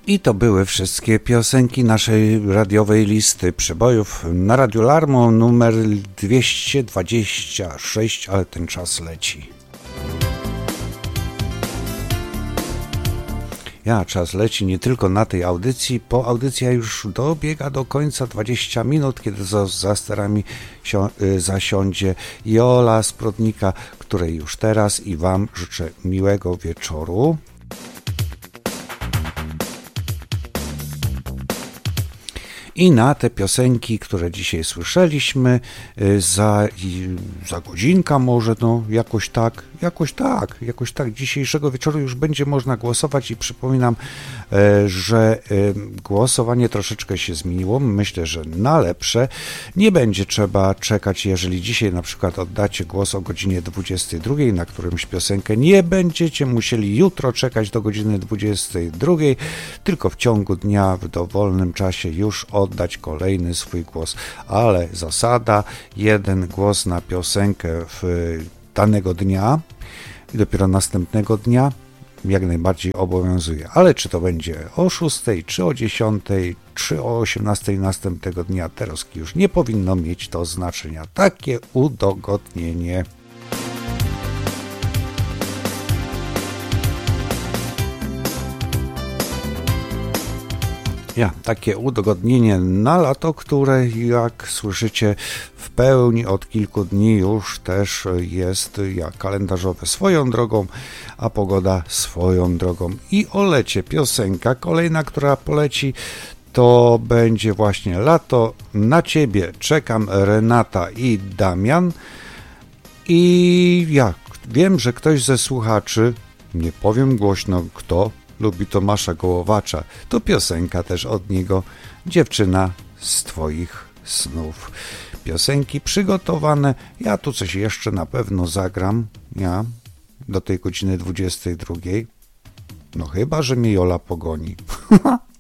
I to były wszystkie piosenki naszej radiowej listy przebojów na Radiu Larmo numer 226, ale ten czas leci. Czas leci nie tylko na tej audycji, bo audycja już dobiega do końca 20 minut, kiedy za sterami zasiądzie Jola Sprodnika, której już teraz i Wam życzę miłego wieczoru. I na te piosenki, które dzisiaj słyszeliśmy, za godzinka może, jakoś tak, dzisiejszego wieczoru już będzie można głosować i przypominam, że głosowanie troszeczkę się zmieniło, myślę, że na lepsze. Nie będzie trzeba czekać, jeżeli dzisiaj na przykład oddacie głos o godzinie 22, na którymś piosenkę, nie będziecie musieli jutro czekać do godziny 22, tylko w ciągu dnia, w dowolnym czasie już oddać kolejny swój głos, ale zasada, jeden głos na piosenkę w danego dnia i dopiero następnego dnia jak najbardziej obowiązuje, ale czy to będzie o 6, czy o 10, czy o 18 następnego dnia, teraz już nie powinno mieć to znaczenia. Takie udogodnienie. Takie udogodnienie na lato, które jak słyszycie w pełni od kilku dni już też jest kalendarzowe swoją drogą, a pogoda swoją drogą. I o lecie piosenka kolejna, która poleci, to będzie właśnie Lato na Ciebie. Czekam, Renata i Damian. I wiem, że ktoś ze słuchaczy, nie powiem głośno kto, lubi Tomasza Gołowacza. To piosenka też od niego, Dziewczyna z Twoich snów. Piosenki przygotowane. Ja tu coś jeszcze na pewno zagram. Do tej godziny 22. No chyba, że mnie Jola pogoni.